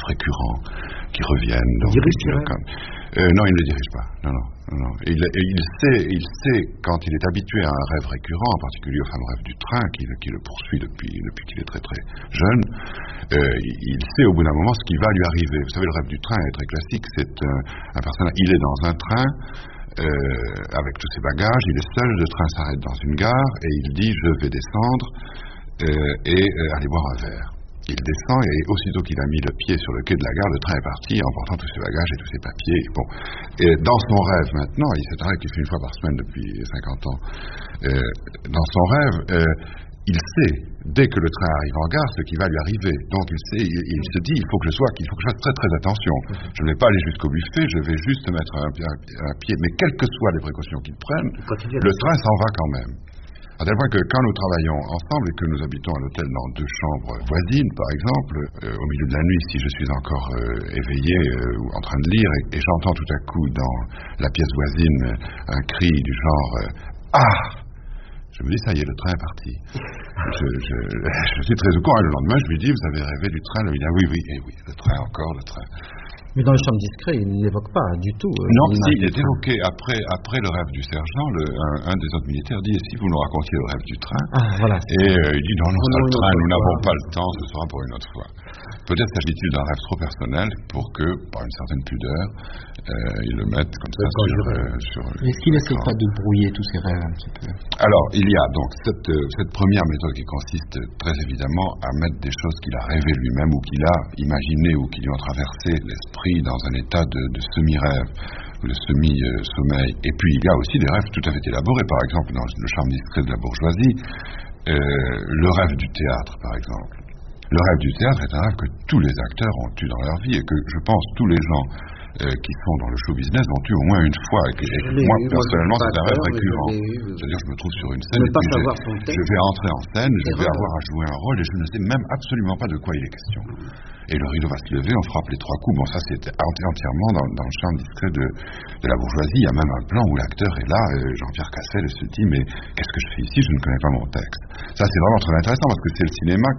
récurrents qui reviennent. Donc, non, il ne le dirige pas. Non. Et il sait, quand il est habitué à un rêve récurrent, en particulier au fameux rêve du train, qui le poursuit depuis qu'il est très très jeune, il sait au bout d'un moment ce qui va lui arriver. Vous savez, le rêve du train est très classique. C'est un personnage, il est dans un train, avec tous ses bagages, il est seul, le train s'arrête dans une gare, et il dit « je vais descendre et aller boire un verre ». Il descend et aussitôt qu'il a mis le pied sur le quai de la gare, le train est parti en portant tous ses bagages et tous ses papiers. Bon. Et dans son rêve maintenant, c'est un rêve qu'il fait une fois par semaine depuis 50 ans, dans son rêve, il sait, dès que le train arrive en gare, ce qui va lui arriver. Donc il se dit, il faut que je fasse très très attention. Je ne vais pas aller jusqu'au buffet, je vais juste mettre un pied, mais quelles que soient les précautions qu'il prenne, le train s'en va quand même. À tel point que quand nous travaillons ensemble et que nous habitons à l'hôtel dans 2 chambres voisines, par exemple, au milieu de la nuit, si je suis encore éveillé ou en train de lire, et j'entends tout à coup dans la pièce voisine un cri du genre « Ah !» Je me dis, ça y est, le train est parti. Je suis très au courant. Le lendemain, je lui dis, vous avez rêvé du train? Il dit, ah oui, le train encore, le train. Mais dans les chambres discrets, il n'évoque pas du tout. Non, si, il est évoqué après le rêve du sergent. Un des autres militaires dit, et si vous nous racontiez le rêve du train? Voilà. Et il dit, non, ça, le train, nous n'avons pas le temps, ce sera pour une autre fois. Peut-être s'agit-il d'un rêve trop personnel pour que, par une certaine pudeur, ils le mettent comme ça sur Est-ce qu'il n'essaie pas de brouiller tous ces rêves un petit peu? Alors, il y a donc cette première méthode qui consiste très évidemment à mettre des choses qu'il a rêvées lui-même ou qu'il a imaginées ou qui lui ont traversé l'esprit dans un état de semi-rêve ou de semi-sommeil. Et puis, il y a aussi des rêves tout à fait élaborés. Par exemple, dans le charme discret de la bourgeoisie, le rêve du théâtre, par exemple. Le rêve du théâtre est un rêve que tous les acteurs ont eu dans leur vie et que, je pense, tous les gens qui sont dans le show business ont eu au moins une fois. Et moi, personnellement, c'est un rêve récurrent. C'est-à-dire, je me trouve sur une scène et puis je vais entrer en scène, je vais avoir à jouer un rôle et je ne sais même absolument pas de quoi il est question. Et le rideau va se lever, on frappe les 3 coups. Bon, ça, c'est entièrement dans le charme discret de la bourgeoisie. Il y a même un plan où l'acteur est là, Jean-Pierre Cassel, et se dit, mais qu'est-ce que je fais ici? Je ne connais pas mon texte. Ça, c'est vraiment très intéressant parce que c'est le cinéma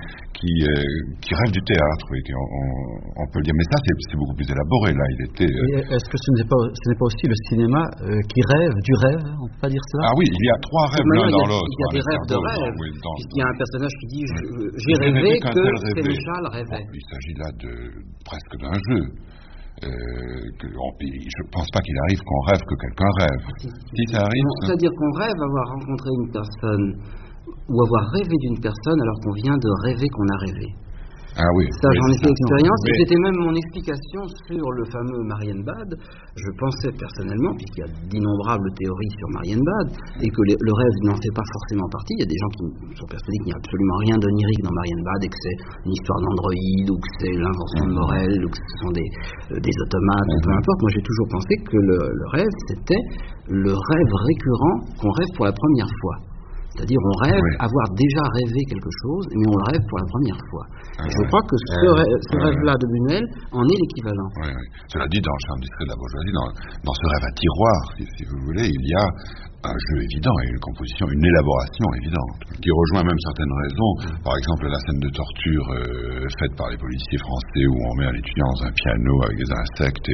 qui rêve du théâtre, oui, on peut le dire. Mais ça, c'est beaucoup plus élaboré, là. Est-ce que ce n'est pas aussi le cinéma qui rêve du rêve? On peut pas dire cela? Ah oui, il y a 3 rêves l'un dans l'autre. Il y a des rêves de rêve. Oui, il y a un personnage qui dit j'ai rêvé que Sénéchal rêvait. Il s'agit là presque d'un jeu. Je ne pense pas qu'il arrive qu'on rêve que quelqu'un rêve. Si ça arrive, c'est-à-dire qu'on rêve avoir rencontré une personne ou avoir rêvé d'une personne alors qu'on vient de rêver qu'on a rêvé. Ah oui. Ça, j'en ai fait expérience. Et c'était même mon explication sur le fameux Marienbad. Je pensais personnellement, puisqu'il y a d'innombrables théories sur Marienbad, et que le rêve n'en fait pas forcément partie. Il y a des gens qui sont persuadés qu'il n'y a absolument rien d'onirique dans Marienbad, et que c'est une histoire d'androïde, ou que c'est l'invention de Morel, ou que ce sont des automates, peu importe. Moi, j'ai toujours pensé que le rêve, c'était le rêve récurrent qu'on rêve pour la première fois. C'est-à-dire, on rêve avoir déjà rêvé quelque chose, mais on le rêve pour la première fois. Et je crois que ce rêve-là de Buñuel en est l'équivalent. Cela dit, dans le charme discret de la bourgeoisie, dans ce rêve à tiroir, si vous voulez, il y a un jeu évident et une composition, une élaboration évidente, qui rejoint même certaines raisons. Par exemple, la scène de torture faite par les policiers français où on met un étudiant dans un piano avec des insectes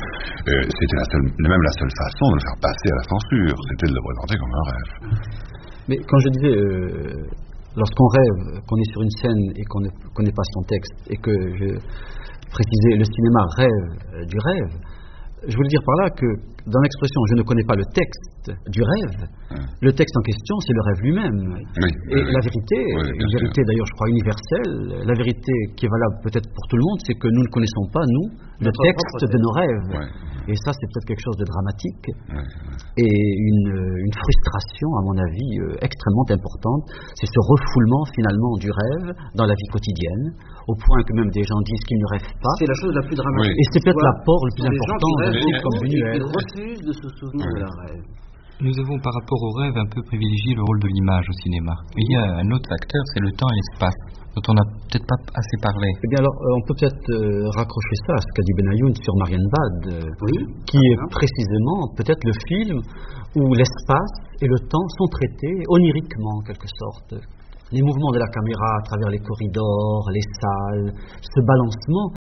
c'était même la seule façon de le faire passer à la censure, c'était de le présenter comme un rêve. Mais quand je disais, lorsqu'on rêve, qu'on est sur une scène et qu'on ne connaît pas son texte, et que je précisais, le cinéma rêve du rêve, je voulais dire par là que dans l'expression « je ne connais pas le texte du rêve », le texte en question, c'est le rêve lui-même. Et la vérité, une vérité d'ailleurs, je crois, universelle, la vérité qui est valable peut-être pour tout le monde, c'est que nous ne connaissons pas, nous, le texte de nos rêves. Et ça, c'est peut-être quelque chose de dramatique et une frustration, à mon avis, extrêmement importante. C'est ce refoulement, finalement, du rêve dans la vie quotidienne, au point que même des gens disent qu'ils ne rêvent pas. C'est la chose la plus dramatique. Et c'est peut-être l'apport le plus important d'un type comme Buñuel. Ils refusent de se souvenir de leur rêve. Nous avons, par rapport au rêve, un peu privilégié le rôle de l'image au cinéma. Il y a un autre facteur, c'est le temps et l'espace, dont on n'a peut-être pas assez parlé. Eh bien alors, on peut peut-être raccrocher ça à ce qu'a dit Benayoun sur Marienbad, qui est précisément peut-être le film où l'espace et le temps sont traités oniriquement, en quelque sorte. Les mouvements de la caméra à travers les corridors, les salles, ce balancement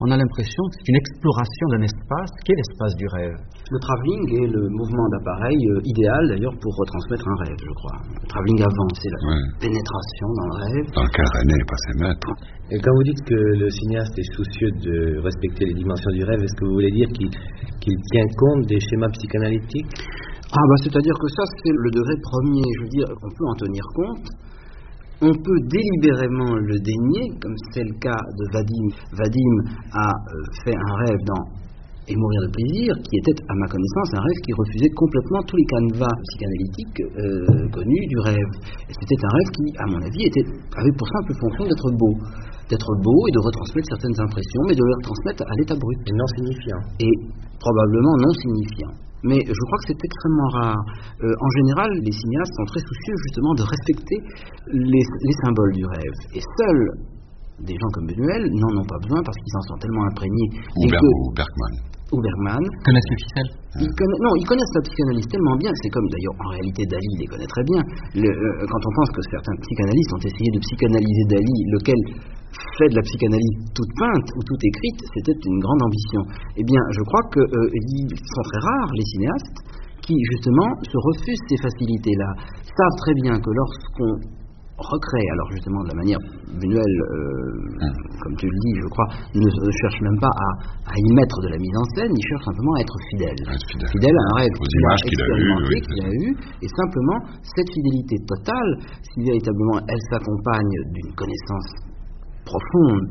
on a l'impression que c'est une exploration d'un espace qui est l'espace du rêve. Le travelling est le mouvement d'appareil idéal d'ailleurs pour retransmettre un rêve, je crois. Le travelling avant, c'est la pénétration dans le rêve. Dans lequel René est passé maître. Et quand vous dites que le cinéaste est soucieux de respecter les dimensions du rêve, est-ce que vous voulez dire qu'il tient compte des schémas psychanalytiques? C'est-à-dire que ça, c'est le degré premier. Je veux dire, on peut en tenir compte. On peut délibérément le dénier, comme c'est le cas de Vadim. Vadim a fait un rêve dans Et mourir de plaisir, qui était, à ma connaissance, un rêve qui refusait complètement tous les canevas psychanalytiques connus du rêve. Et c'était un rêve qui, à mon avis, avait pour simple fonction d'être beau et de retransmettre certaines impressions, mais de les retransmettre à l'état brut. Et non signifiant. Et probablement non signifiant. Mais je crois que c'est extrêmement rare. En général, les cinéastes sont très soucieux justement de respecter les symboles du rêve. Et seuls des gens comme Buñuel n'en ont pas besoin parce qu'ils en sont tellement imprégnés. Ou Bergman. Connaissent les ficelles? Ils connaissent la psychanalyse tellement bien, c'est comme d'ailleurs en réalité Dali les connaît très bien. Quand on pense que certains psychanalystes ont essayé de psychanalyser Dali, lequel fait de la psychanalyse toute peinte ou toute écrite, c'était une grande ambition. Eh bien, je crois qu'ils sont très rares, les cinéastes, qui justement se refusent ces facilités-là, savent très bien que lorsqu'on recrée, alors justement de la manière, Buñuel, comme tu le dis, je crois, ne cherche même pas à y mettre de la mise en scène, il cherche simplement à être fidèle. Fidèle à un rêve qu'il a eu, et simplement, cette fidélité totale, si véritablement elle s'accompagne d'une connaissance profonde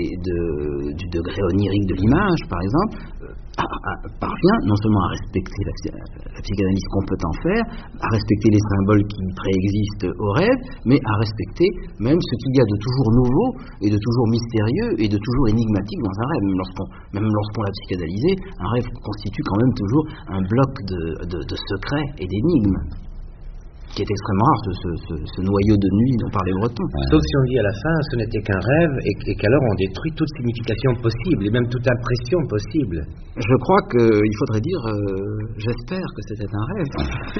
du degré onirique de l'image, par exemple, parvient non seulement à respecter la psychanalyse qu'on peut en faire, à respecter les symboles qui préexistent au rêve, mais à respecter même ce qu'il y a de toujours nouveau et de toujours mystérieux et de toujours énigmatique dans un rêve. Même lorsqu'on l'a psychanalysé, un rêve constitue quand même toujours un bloc de secrets et d'énigmes, qui est extrêmement rare, ce noyau de nuit dont parlait Breton. Sauf si on dit à la fin, ce n'était qu'un rêve, et qu'alors on détruit toute signification possible, et même toute impression possible. Je crois qu'il faudrait dire, j'espère que c'était un rêve.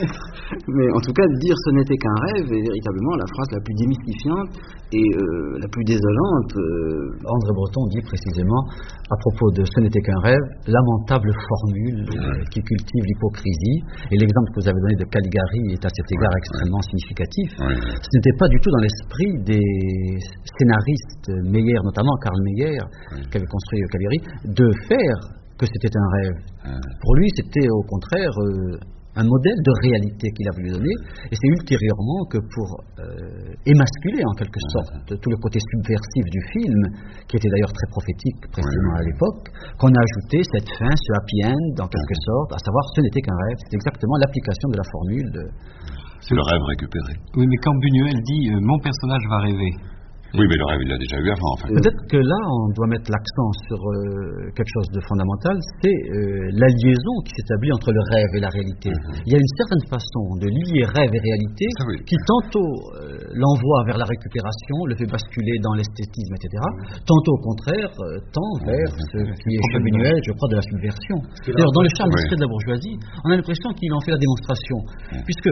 Mais en tout cas, dire ce n'était qu'un rêve est véritablement la phrase la plus démystifiante et la plus désolante. André Breton dit précisément, à propos de ce n'était qu'un rêve, lamentable formule qui cultive l'hypocrisie. Et l'exemple que vous avez donné de Caligari est à cet égard extrêmement significatif. Ce n'était pas du tout dans l'esprit des scénaristes, Meyer notamment, Karl Meyer, qui avait construit Caligari, de faire que c'était un rêve. Pour lui, c'était au contraire un modèle de réalité qu'il a voulu donner, et c'est ultérieurement que pour émasculer en quelque sorte tout le côté subversif du film, qui était d'ailleurs très prophétique précisément à l'époque, qu'on a ajouté cette fin, ce happy end en quelque sorte, à savoir ce n'était qu'un rêve. C'est exactement l'application de la formule C'est le rêve récupéré. Oui, mais quand Buñuel dit mon personnage va rêver. Oui, mais le rêve, il l'a déjà eu avant, en fait. Peut-être que là, on doit mettre l'accent sur quelque chose de fondamental, c'est la liaison qui s'établit entre le rêve et la réalité. Il y a une certaine façon de lier rêve et réalité qui tantôt l'envoie vers la récupération, le fait basculer dans l'esthétisme, etc. Tantôt, au contraire, tend vers ce qui est chez Buñuel, je crois, de la subversion. D'ailleurs, dans le charme discret de la bourgeoisie, on a l'impression qu'ils en fait la démonstration, puisque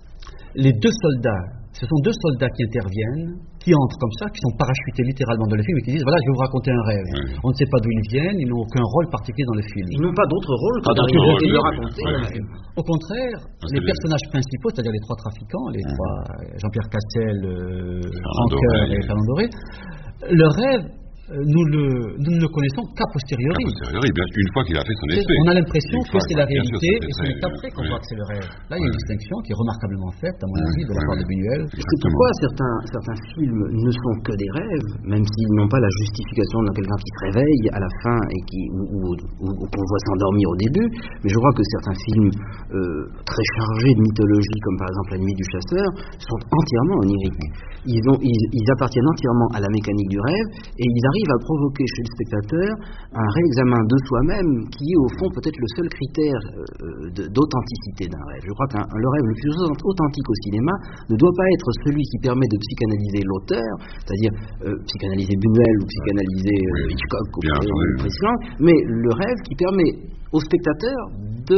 les deux soldats, ce sont deux soldats qui interviennent, qui entrent comme ça, qui sont parachutés littéralement dans le film et qui disent voilà, je vais vous raconter un rêve. On ne sait pas d'où ils viennent, ils n'ont aucun rôle particulier dans le film. Ils n'ont pas d'autre rôle que de le raconter. Au contraire, les personnages principaux, c'est-à-dire les trois trafiquants, les trois Jean-Pierre Cassel, Franqueur et Fernand Doré, le rêve, nous ne le connaissons qu'à posteriori. Bien une fois qu'il a fait son effet. On a l'impression que c'est la réalité et c'est après qu'on voit que c'est le rêve. Là, il y a une distinction qui est remarquablement faite, à mon avis, de la part de Buñuel. C'est pourquoi certains films ne sont que des rêves, même s'ils n'ont pas la justification d'un quelqu'un qui se réveille à la fin et ou qu'on voit s'endormir au début. Mais je crois que certains films très chargés de mythologie, comme par exemple La Nuit du Chasseur, sont entièrement oniriques. Ils appartiennent entièrement à la mécanique du rêve et ils arrivent à provoquer chez le spectateur un réexamen de soi-même qui est au fond peut-être le seul critère d'authenticité d'un rêve. Je crois que le rêve le plus authentique au cinéma ne doit pas être celui qui permet de psychanalyser l'auteur, c'est-à-dire psychanalyser Buñuel ou psychanalyser Hitchcock ou Frisland, mais le rêve qui permet au spectateur de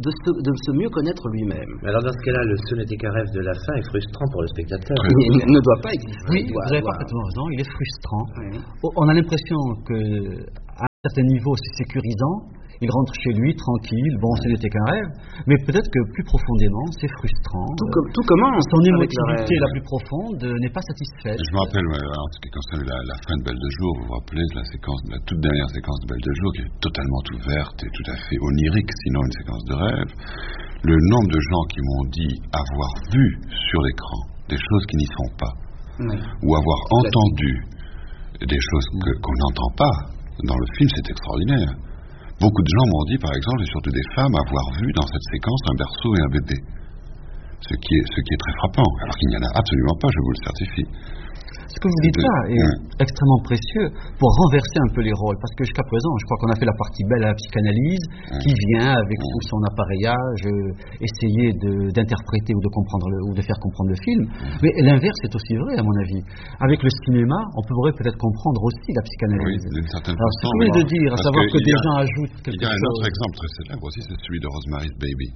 se mieux connaître lui-même. Alors dans ce cas-là, le ce n'était qu'un rêve de la fin est frustrant pour le spectateur. Il ne doit pas exister. Oui, vous avez parfaitement raison, il est frustrant. On a l'impression que certain niveau, c'est sécurisant. Il rentre chez lui tranquille, bon, ce n'était qu'un rêve, mais peut-être que plus profondément, c'est frustrant. Tout commence. Son émotivité la plus profonde n'est pas satisfaite. Je me rappelle, en ce qui concerne la fin de Belle de jour, vous vous rappelez de la toute dernière séquence de Belle de jour, qui est totalement ouverte et tout à fait onirique, sinon une séquence de rêve. Le nombre de gens qui m'ont dit avoir vu sur l'écran des choses qui n'y sont pas, ou avoir entendu des choses qu'on n'entend pas dans le film, c'est extraordinaire. Beaucoup de gens m'ont dit, par exemple, et surtout des femmes, avoir vu dans cette séquence un berceau et un bébé. Ce qui est très frappant, alors qu'il n'y en a absolument pas, je vous le certifie. Ce que vous dites là est extrêmement précieux pour renverser un peu les rôles, parce que jusqu'à présent, je crois qu'on a fait la partie belle à la psychanalyse, qui vient avec tout son appareillage essayer d'interpréter ou de comprendre ou de faire comprendre le film. Mais l'inverse est aussi vrai, à mon avis. Avec le cinéma, on pourrait peut-être comprendre aussi la psychanalyse. Oui, d'une certaine façon. Ce que vous venez de dire, à savoir que des gens ajoutent quelque chose. Il y a un autre exemple très célèbre aussi, c'est celui de Rosemary's Baby.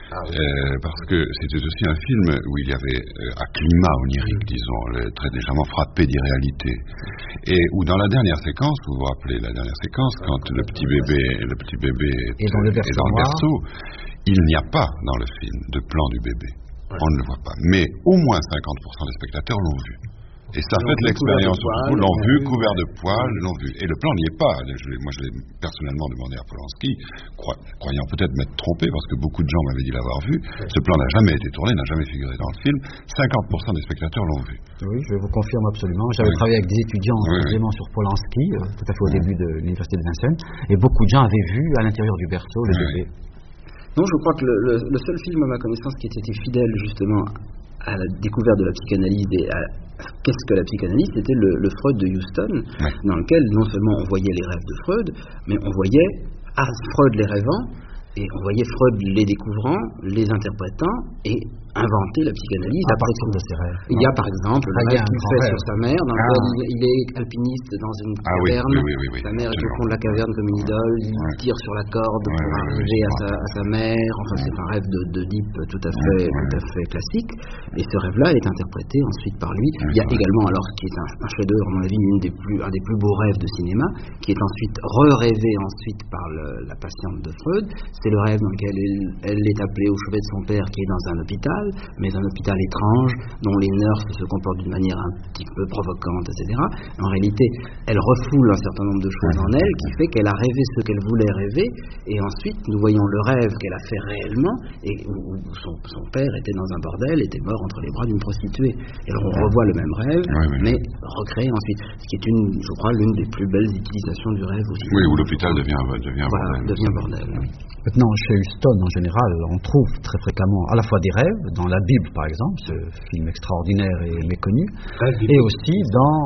Parce que c'était aussi un film où il y avait un climat onirique, disons, très légèrement frappé d'irréalité, et où dans la dernière séquence, vous vous rappelez la dernière séquence, quand le petit bébé est dans le berceau, il n'y a pas dans le film de plan du bébé. On ne le voit pas, mais au moins 50% des spectateurs l'ont vu. Et ça fait l'expérience, l'ont vu, couvert de poils, l'ont vu. Et le plan n'y est pas. Moi, je l'ai personnellement demandé à Polanski, croyant peut-être m'être trompé, parce que beaucoup de gens m'avaient dit l'avoir vu. Ce plan n'a jamais été tourné, n'a jamais figuré dans le film. 50% des spectateurs l'ont vu. Oui, je vous confirme absolument. J'avais travaillé avec des étudiants précisément sur Polanski, tout à fait au début de l'université de Vincennes, et beaucoup de gens avaient vu à l'intérieur du berceau le bébé. Non, je crois que le seul film à ma connaissance qui était fidèle justement à la découverte de la psychanalyse et à qu'est-ce que la psychanalyse, c'était le Freud de Houston, dans lequel non seulement on voyait les rêves de Freud, mais on voyait Freud les rêvant, et on voyait Freud les découvrant, les interprétant, et inventer la psychanalyse à partir de ses rêves. Il y a par exemple le rêve qu'il fait sur sa mère, dans lequel il est alpiniste dans une caverne, sa mère est au fond de la caverne comme une idole, il tire sur la corde pour arriver à sa mère, enfin c'est un rêve d'Oedipe tout à fait classique, et ce rêve-là est interprété ensuite par lui. Il y a également, alors qui est un chef-d'œuvre à mon avis, un des plus beaux rêves de cinéma, qui est ensuite rêvé ensuite par la patiente de Freud, c'est le rêve dans lequel elle est appelée au chevet de son père qui est dans un hôpital, mais un hôpital étrange, dont les nurses se comportent d'une manière un petit peu provocante, etc. En réalité, elle refoule un certain nombre de choses en elle, qui fait qu'elle a rêvé ce qu'elle voulait rêver, et ensuite, nous voyons le rêve qu'elle a fait réellement, et où son père était dans un bordel, était mort entre les bras d'une prostituée. Et alors, on revoit le même rêve, mais recréé ensuite, ce qui est, je crois, l'une des plus belles utilisations du rêve aussi. Oui, où l'hôpital devient bordel. Maintenant, chez Huston, en général, on trouve très fréquemment à la fois des rêves, dans la Bible par exemple, ce film extraordinaire et méconnu, et aussi dans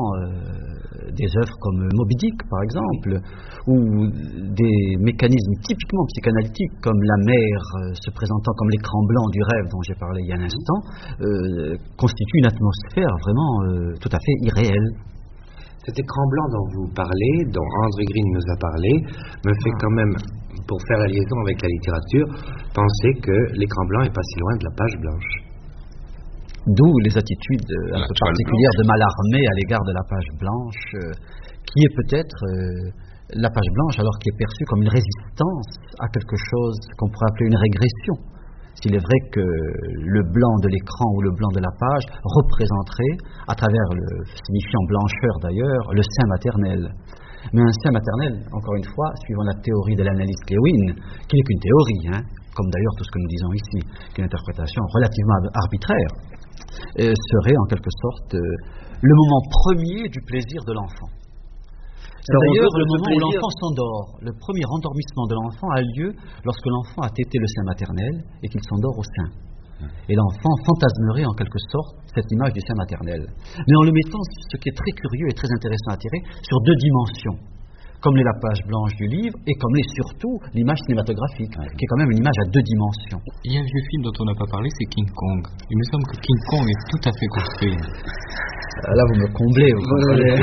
des œuvres comme Moby Dick par exemple, où des mécanismes typiquement psychanalytiques comme la mer se présentant comme l'écran blanc du rêve dont j'ai parlé il y a un instant, constituent une atmosphère vraiment tout à fait irréelle. Cet écran blanc dont vous parlez, dont André Green nous a parlé, me fait quand même, pour faire la liaison avec la littérature, penser que l'écran blanc n'est pas si loin de la page blanche. D'où les attitudes un peu particulières de Mallarmé à l'égard de la page blanche, qui est peut-être la page blanche alors qui est perçue comme une résistance à quelque chose qu'on pourrait appeler une régression. S'il est vrai que le blanc de l'écran ou le blanc de la page représenterait, à travers le signifiant blancheur d'ailleurs, le sein maternel. Mais un sein maternel, encore une fois, suivant la théorie de l'analyste Lewin, qui n'est qu'une théorie, comme d'ailleurs tout ce que nous disons ici, qu'une interprétation relativement arbitraire, serait en quelque sorte le moment premier du plaisir de l'enfant. C'est d'ailleurs le moment où l'enfant s'endort. Le premier endormissement de l'enfant a lieu lorsque l'enfant a tété le sein maternel et qu'il s'endort au sein. Et l'enfant fantasmerait en quelque sorte cette image du sein maternel. Mais en le mettant, ce qui est très curieux et très intéressant à tirer, sur deux dimensions, comme l'est la page blanche du livre et comme l'est surtout l'image cinématographique, qui est quand même une image à deux dimensions. Il y a un vieux film dont on n'a pas parlé, c'est King Kong. Il me semble que King Kong est tout à fait construit. Là, vous me comblez, vous comprenez.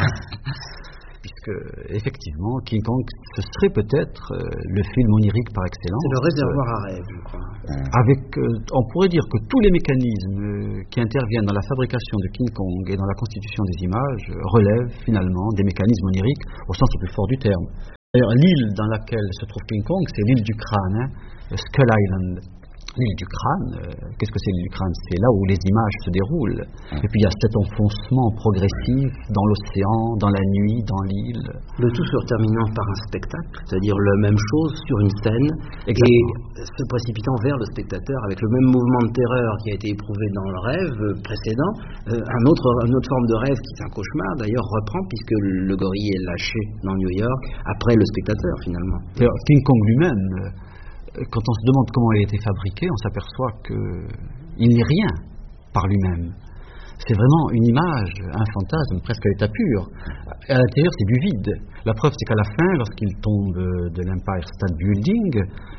Puisque, effectivement, King Kong, ce serait peut-être le film onirique par excellence. C'est le réservoir à rêve, je crois. Avec, on pourrait dire que tous les mécanismes qui interviennent dans la fabrication de King Kong et dans la constitution des images relèvent finalement des mécanismes oniriques au sens le plus fort du terme. D'ailleurs, l'île dans laquelle se trouve King Kong, c'est l'île du crâne, le Skull Island. L'île du crâne, qu'est-ce que c'est l'île du crâne? C'est là où les images se déroulent. Et puis il y a cet enfoncement progressif dans l'océan, dans la nuit, dans l'île. Le tout se terminant par un spectacle, c'est-à-dire la même chose sur une scène. Exactement. Et se précipitant vers le spectateur avec le même mouvement de terreur qui a été éprouvé dans le rêve précédent. Une autre forme de rêve qui est un cauchemar d'ailleurs reprend puisque le gorille est lâché dans New York après le spectateur finalement. D'ailleurs, King Kong lui-même, quand on se demande comment il a été fabriqué, on s'aperçoit qu'il n'est rien par lui-même. C'est vraiment une image, un fantasme, presque à l'état pur. À l'intérieur, c'est du vide. La preuve, c'est qu'à la fin, lorsqu'il tombe de l'Empire State Building,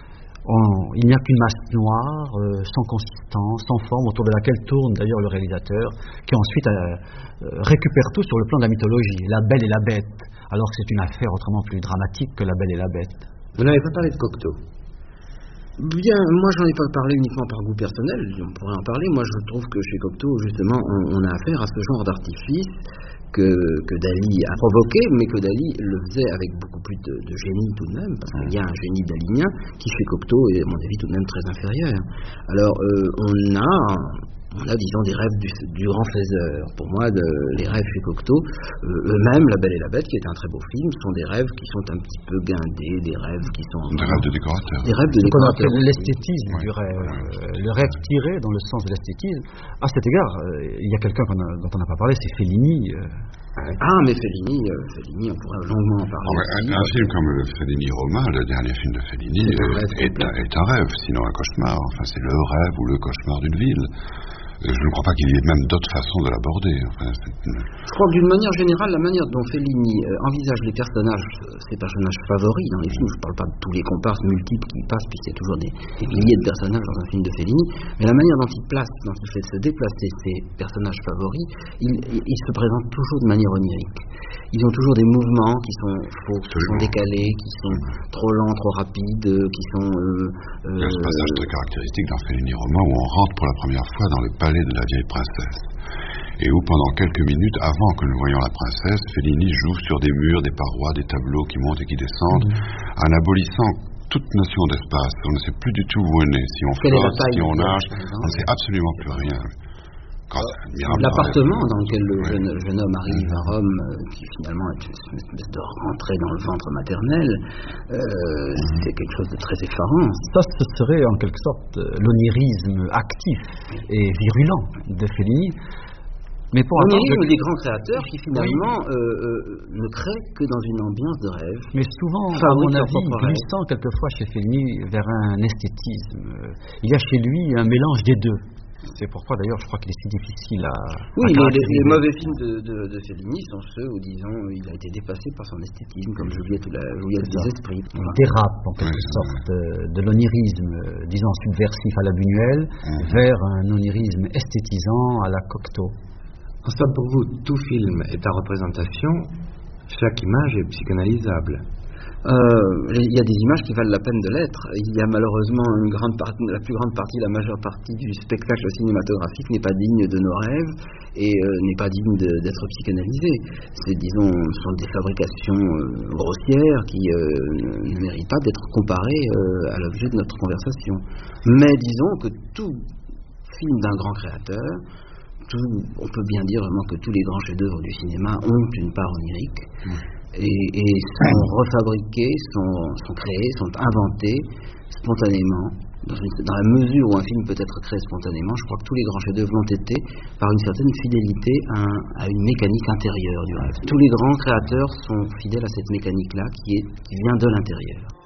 il n'y a qu'une masse noire, sans consistance, sans forme, autour de laquelle tourne d'ailleurs le réalisateur, qui ensuite récupère tout sur le plan de la mythologie, La Belle et la Bête, alors que c'est une affaire autrement plus dramatique que La Belle et la Bête. Vous n'avez pas parlé de Cocteau? Bien, moi j'en ai pas parlé uniquement par goût personnel, on pourrait en parler. Moi je trouve que chez Cocteau, justement, on a affaire à ce genre d'artifice que Dali a provoqué, mais que Dali le faisait avec beaucoup plus de génie tout de même, parce qu'il y a un génie dalinien qui chez Cocteau est à mon avis tout de même très inférieur. Alors on a disons des rêves du grand faiseur. Pour moi, les rêves chez Cocteau, eux-mêmes, La Belle et la Bête, qui est un très beau film, sont des rêves qui sont un petit peu guindés, des rêves qui sont... Des rêves de décorateurs. Des rêves de Ce qu'on décorateurs. appelle l'esthétisme du rêve. Le rêve tiré dans le sens de l'esthétisme. À cet égard, il y a quelqu'un dont on n'a pas parlé, c'est Fellini. Ah, mais Fellini, on pourrait longuement en parler. Un film comme Fellini Roma, le dernier film de Fellini, est un rêve, sinon un cauchemar. Enfin, c'est le rêve ou le cauchemar d'une ville. Je ne crois pas qu'il y ait même d'autres façons de l'aborder. Enfin, je crois que d'une manière générale, la manière dont Fellini envisage les personnages, ses personnages favoris dans les films, je ne parle pas de tous les comparses multiples qui passent, puisqu'il y a toujours des milliers de personnages dans un film de Fellini, mais la manière dont il fait se déplacer ses personnages favoris, il se présente toujours de manière onirique. Ils ont toujours des mouvements qui sont faux, qui sont décalés, qui sont trop lents, trop rapides, qui sont... Il y a ce passage très caractéristique dans Fellini Roma où on rentre pour la première fois dans le palais de la vieille princesse et où pendant quelques minutes avant que nous voyions la princesse, Fellini joue sur des murs, des parois, des tableaux qui montent et qui descendent en abolissant toute notion d'espace. On ne sait plus du tout où on est, si on flotte, si on nage, on ne sait absolument plus rien. L'appartement dans lequel le jeune homme arrive à Rome, qui finalement est une espèce de rentrée dans le ventre maternel, c'est quelque chose de très effarant. Ça, ce serait en quelque sorte l'onirisme actif et virulent de Fellini. Mais pour onirisme des grands créateurs qui finalement ne créent que dans une ambiance de rêve. Mais souvent, à mon avis, glissant quelquefois chez Fellini vers un esthétisme. Il y a chez lui un mélange des deux. C'est pourquoi d'ailleurs je crois qu'il est si difficile à... Oui, les mauvais films de Fellini sont ceux où, disons, il a été dépassé par son esthétisme, comme Juliette des esprits. Il dérape en quelque sorte de l'onirisme, disons, subversif à la Buñuel, vers un onirisme esthétisant à la Cocteau. En somme, pour vous, tout film est à représentation, chaque image est psychanalysable. Il y a des images qui valent la peine de l'être. Il y a malheureusement la plus grande partie, la majeure partie du spectacle cinématographique n'est pas digne de nos rêves et n'est pas digne d'être psychanalisé. Ce sont des fabrications grossières qui ne méritent pas d'être comparées à l'objet de notre conversation. Mais disons que tout film d'un grand créateur, on peut bien dire vraiment que tous les grands chefs-d'œuvre du cinéma ont une part onirique. Et sont refabriqués, sont créés, sont inventés spontanément. Dans la mesure où un film peut être créé spontanément, je crois que tous les grands chefs-d'œuvre l'ont été par une certaine fidélité à une mécanique intérieure du rêve. Tous les grands créateurs sont fidèles à cette mécanique-là qui vient de l'intérieur.